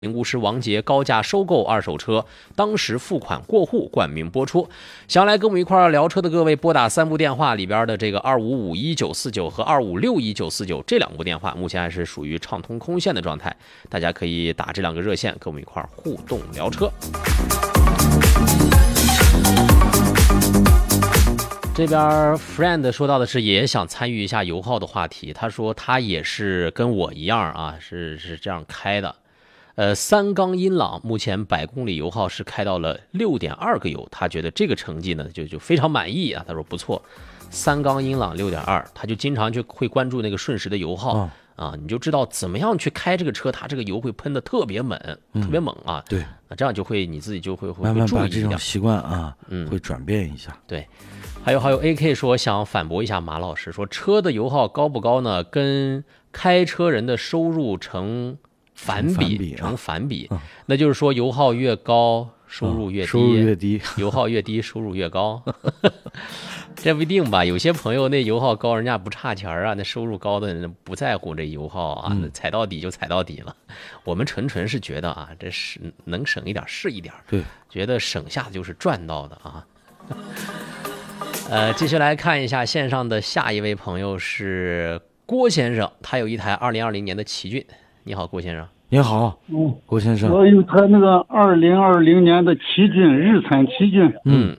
巫师王杰高价收购二手车，当时付款过户冠名播出。想来跟我们一块儿聊车的各位，拨打3部电话里边的这个2551-949和2561-949这2部电话，目前还是属于畅通空线的状态，大家可以打这2个热线跟我们一块儿互动聊车。这边 friend 说到的是也想参与一下油耗的话题，他说他也是跟我一样啊，是这样开的。3缸英朗目前100公里油耗是开到了6.2个油，他觉得这个成绩呢就非常满意啊。他说不错，3缸英朗6.2，他就经常就会关注那个瞬时的油耗啊，你就知道怎么样去开这个车，它这个油会喷的特别猛，特别猛啊。 对， 这样就会你自己就会慢慢把注意一点这种习惯啊，会转变一下。 对。还有 AK 说想反驳一下马老师，说车的油耗高不高呢？跟开车人的收入成反比，那就是说油耗越高收入越低，油耗越低收入越高。这不一定吧，有些朋友那油耗高人家不差钱啊，那收入高的人不在乎这油耗啊，踩到底就踩到底了。我们纯是觉得啊，这是能省一点是一点， 对， 觉得省下就是赚到的啊。继续来看一下线上的下一位朋友是郭先生，他有一台2020年的奇骏。你好，郭先生。 你好，郭先生。 我有台那个2020年的奇骏，日产奇骏。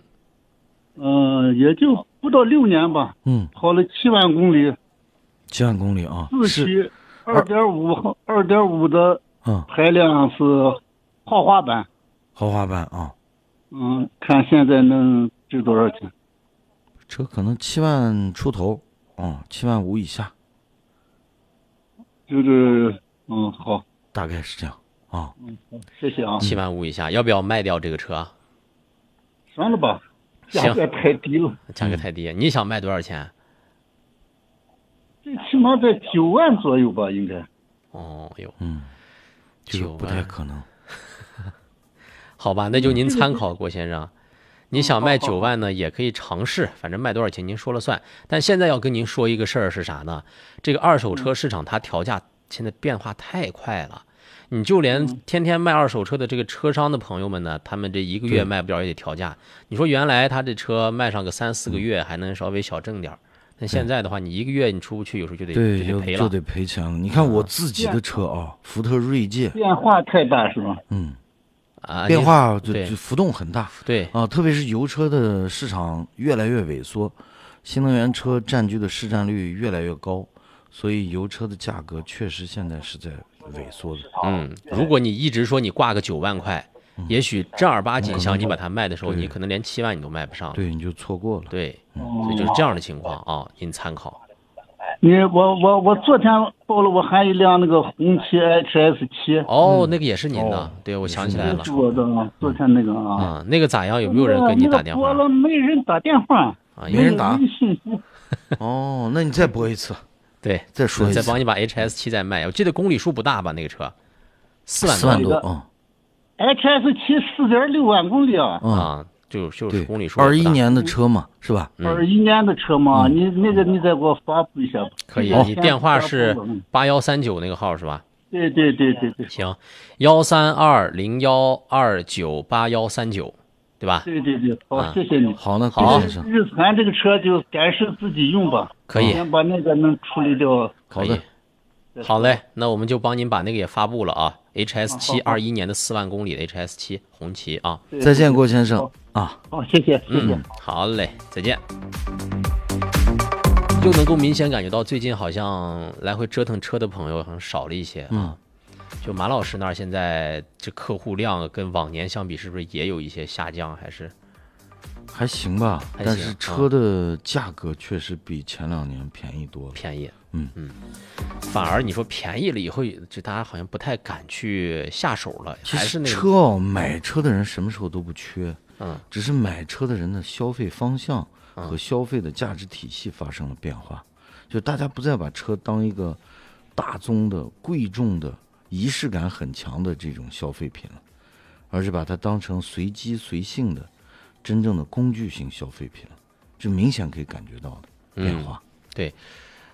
也就不到6年吧。跑了7万公里。 7万公里啊。 自吸2.5的排量是豪华版。 豪华版啊。 看现在能值多少钱？ 车可能7万出头，7万5以下。 就是好， 大概是这样啊。 谢谢啊。 7万5以下，要不要卖掉这个车啊？ 算了吧，价格太低了。 价格太低，你想卖多少钱？ 最起码在9万左右吧，应该。 这个不太可能。 好吧，那就您参考，郭先生。你想卖9万呢，也可以尝试，反正卖多少钱您说了算。但现在要跟您说一个事儿是啥呢？这个二手车市场它调价现在变化太快了，你就连天天卖二手车的这个车商的朋友们呢，他们这1个月卖不了也得调价。你说原来他这车卖上个3-4个月还能稍微小挣点，但现在的话，你1个月你出不去，有时候就得赔了， 就得赔钱了。你看我自己的车啊，福特锐界， 变化太大是吧？ 变化就浮动很大， 对啊，特别是油车的市场越来越萎缩，新能源车占据的市占率越来越高，所以油车的价格确实现在是在萎缩的。 如果你一直说你挂个9万块，也许正儿八经像你把它卖的时候，你可能连7万你都卖不上， 对，你就错过了。 对，所以就是这样的情况啊，您参考。 我昨天报了，我还一辆那个红旗 HS7。 那个也是您的，对，我想起来了。 我的昨天那个那个咋样？有没有人跟你打电话？ 拨了没人打电话没人打。 信息。 那你再拨一次。 对， 再说一次， 再帮你把 HS7 再卖。我记得公里数不大吧？那个车 4万多。 HS7 4.6万公里就是公里数。 21年的车嘛，是吧 ？21年的车嘛，你再给我发布一下吧。 可以，你电话是8139那个号是吧？ 对。 行，13201298139，对吧？ 对，好，谢谢你。 好呢，郭先生。 日产这个车就暂时自己用吧。 可以。 先把那个能处理掉。 可以。好嘞，那我们就帮您把那个也发布了啊。HS7 21年的4万公里的 HS7 红旗啊。 再见，郭先生啊。 好，谢谢。 好嘞，再见。就能够明显感觉到最近好像来回折腾车的朋友好像少了一些啊。就马老师那儿现在这客户量跟往年相比，是不是也有一些下降？ 还行吧，但是车的价格确实比前2年便宜多了。 便宜，反而你说便宜了以后，就大家好像不太敢去下手了。还是那个车买车的人什么时候都不缺，只是买车的人的消费方向和消费的价值体系发生了变化，就大家不再把车当一个大宗的、贵重的、仪式感很强的这种消费品了，而是把它当成随机随性的、真正的工具性消费品了，就明显可以感觉到的变化。 对。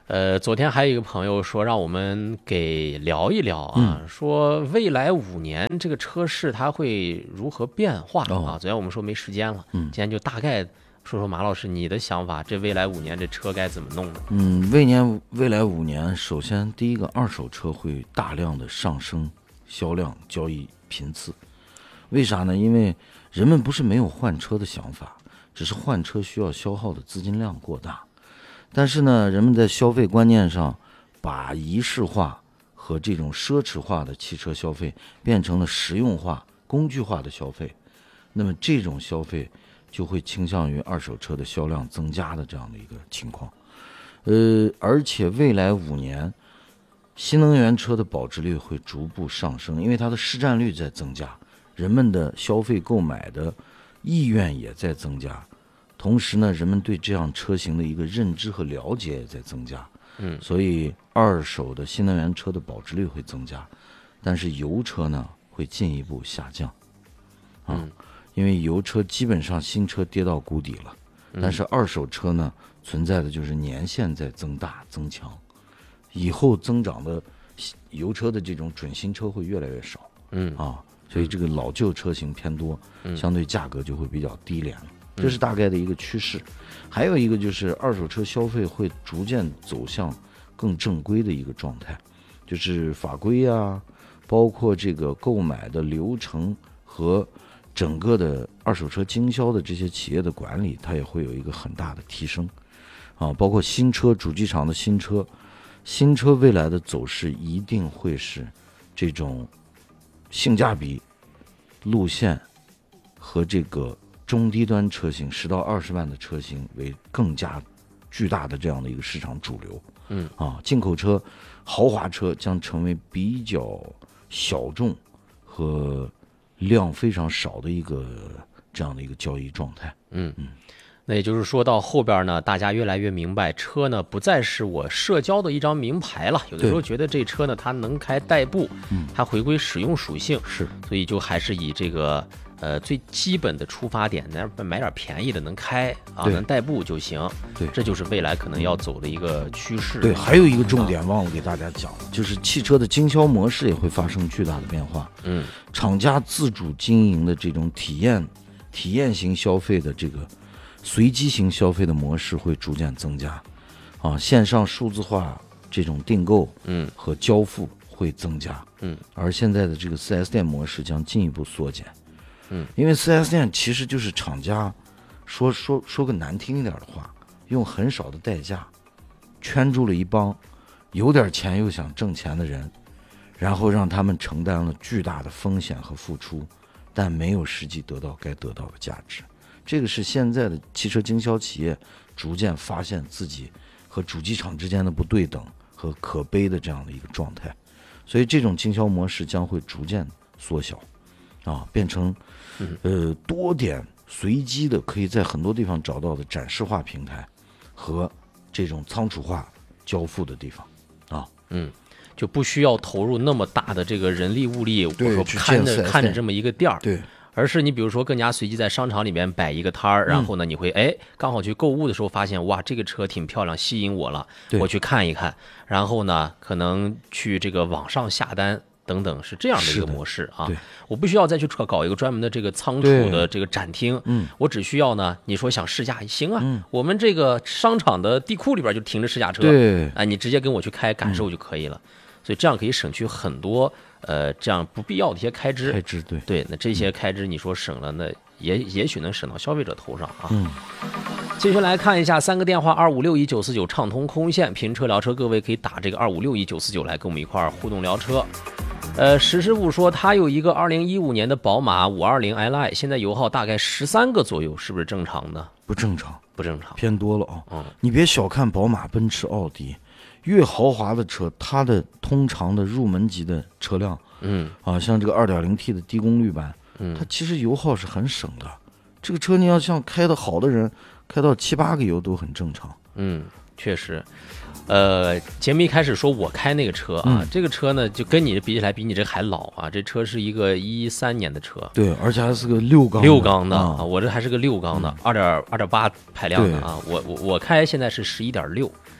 昨天还有一个朋友说让我们给聊一聊啊，说未来5年这个车市它会如何变化啊？昨天我们说没时间了，今天就大概说说马老师你的想法，这未来5年这车该怎么弄的？ 未来5年，首先第一个，二手车会大量的上升销量、交易频次。为啥呢？因为人们不是没有换车的想法，只是换车需要消耗的资金量过大。但是呢，人们在消费观念上把仪式化和这种奢侈化的汽车消费变成了实用化、工具化的消费，那么这种消费就会倾向于二手车的销量增加的这样的一个情况。而且未来5年，新能源车的保值率会逐步上升，因为它的市占率在增加，人们的消费购买的意愿也在增加。同时呢，人们对这样车型的一个认知和了解也在增加，所以二手的新能源车的保值率会增加，但是油车呢会进一步下降，因为油车基本上新车跌到谷底了，但是二手车呢存在的就是年限在增大增强，以后增长的油车的这种准新车会越来越少，所以这个老旧车型偏多，相对价格就会比较低廉了。这是大概的一个趋势。还有一个就是二手车消费会逐渐走向更正规的一个状态，就是法规啊，包括这个购买的流程和整个的二手车经销的这些企业的管理，它也会有一个很大的提升包括新车主机厂的新车未来的走势一定会是这种性价比路线和这个中低端车型10到20万的车型为更加巨大的这样的一个市场主流。进口车、豪华车将成为比较小众和量非常少的一个这样的一个交易状态。 那也就是说到后边呢，大家越来越明白，车呢不再是我社交的一张名牌了。有的时候觉得这车呢，它能开代步，它回归使用属性，所以就还是以这个最基本的出发点，买点便宜的能开能代步就行。这就是未来可能要走的一个趋势。 对，还有一个重点忘了给大家讲了，就是汽车的经销模式也会发生巨大的变化。厂家自主经营的这种体验型消费的这个随机型消费的模式会逐渐增加，线上数字化这种订购和交付会增加，而现在的这个 4S 店模式将进一步缩减，因为 4S 店其实就是厂家说个难听一点的话，用很少的代价圈住了一帮有点钱又想挣钱的人，然后让他们承担了巨大的风险和付出，但没有实际得到该得到的价值。这个是现在的汽车经销企业逐渐发现自己和主机厂之间的不对等和可悲的这样的一个状态，所以这种经销模式将会逐渐缩小，变成多点随机的可以在很多地方找到的展示化平台和这种仓储化交付的地方就不需要投入那么大的这个人力物力，或者说看着这么一个店儿。 对。 而是你比如说更加随机，在商场里面摆一个摊儿，然后呢，你会刚好去购物的时候发现，哇，这个车挺漂亮，吸引我了，我去看一看，然后呢，可能去这个网上下单等等，是这样的一个模式啊。我不需要再去搞一个专门的这个仓储的这个展厅，我只需要呢，你说想试驾行啊，我们这个商场的地库里边就停着试驾车，你直接跟我去开感受就可以了，所以这样可以省去很多。这样不必要的一些开支，对，那这些开支你说省了，那也许能省到消费者头上啊。继续来看一下3个电话，2561-949畅通空线，评车聊车，各位可以打这个2561-949来跟我们一块儿互动聊车。石师傅说他有一个2015年的宝马520 Li， 现在油耗大概13个左右，是不是正常呢？ 不正常，偏多了你别小看宝马、奔驰、奥迪。越豪华的车，它的通常的入门级的车辆，像这个 2.0T 的低功率版，它其实油耗是很省的。这个车你要像开得好的人，开到7-8个油都很正常。 确实。节目一开始说我开那个车啊，这个车呢就跟你比起来，比你这还老啊。这车是一个13年的车， 对，而且还是个6缸的我这还是个6缸的，2.8排量的啊。我开现在是11.6。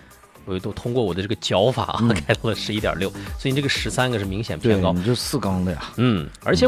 我都通过我的这个脚法开到了11.6，所以你这个13个是明显偏高。 对，你就4缸的呀。 而且